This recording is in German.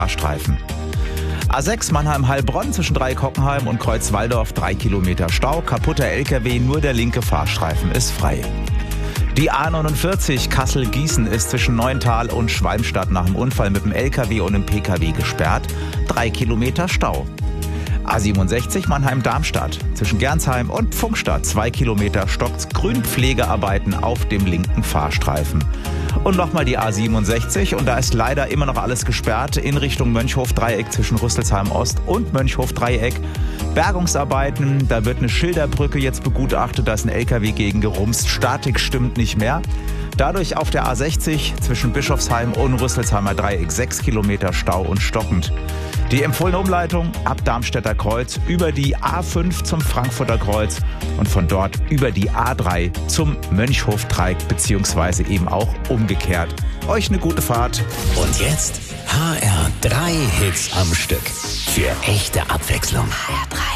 Fahrstreifen. A6 Mannheim-Heilbronn zwischen Dreieck-Hockenheim und Kreuz-Walldorf 3 Kilometer Stau. Kaputter LKW, nur der linke Fahrstreifen ist frei. Die A49 Kassel-Gießen ist zwischen Neuntal und Schwalmstadt nach dem Unfall mit dem LKW und dem PKW gesperrt. 3 Kilometer Stau. A67 Mannheim-Darmstadt zwischen Gernsheim und Pfungstadt 2 Kilometer stockt's Grünpflegearbeiten auf dem linken Fahrstreifen. Und nochmal die A67 und da ist leider immer noch alles gesperrt in Richtung Mönchhof-Dreieck zwischen Rüsselsheim Ost und Mönchhof-Dreieck. Bergungsarbeiten, da wird eine Schilderbrücke jetzt begutachtet, da ist ein LKW gegen gerumst, Statik stimmt nicht mehr. Dadurch auf der A60 zwischen Bischofsheim und Rüsselsheimer Dreieck 6 Kilometer Stau und stockend. Die empfohlene Umleitung ab Darmstädter Kreuz über die A5 zum Frankfurter Kreuz und von dort über die A3 zum Mönchhof-Dreieck beziehungsweise eben auch umgekehrt. Euch eine gute Fahrt. Und jetzt HR3 Hits am Stück. Für echte Abwechslung. HR3.